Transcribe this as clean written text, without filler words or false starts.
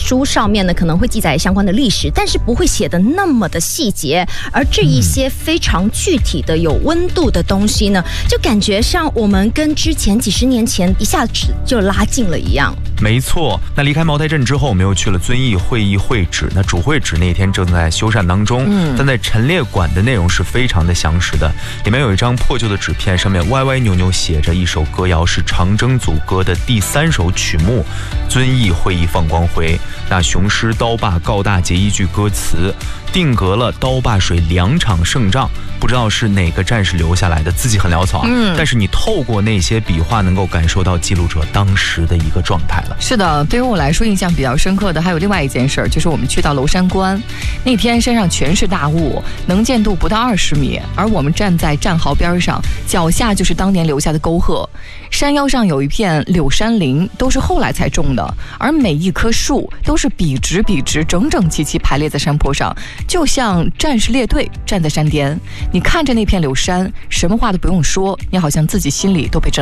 书上面呢可能会记载相关的历史，但是不会写的那么的细节，而这一些非常具体的有温度的东西呢，就感觉上我们跟之前几十年前一下子就拉近了一样。 没错，那离开茅台镇之后，我们又去了遵义会议会址。那主会址那天正在修缮当中，但在陈列馆的内容是非常的详实的。里面有一张破旧的纸片，上面歪歪扭扭写着一首歌谣，是长征组歌的第3首曲目《遵义会议放光辉》。那雄狮刀霸告大捷一句歌词，定格了刀霸水2场胜仗。不知道是哪个战士留下来的，字迹很潦草啊，但是你透过那些笔画能够感受到记录者当时的一个状态了。 是的，对于我来说印象比较深刻的还有另外一件事，就是我们去到娄山关，那天山上全是大雾，能见度不到20米，而我们站在战壕边上，脚下就是当年留下的沟壑。山腰上有一片柳杉林，都是后来才种的，而每一棵树都是笔直整整齐齐排列在山坡上，就像战士列队站在山巅。你看着那片柳杉，什么话都不用说，你好像自己心里都被震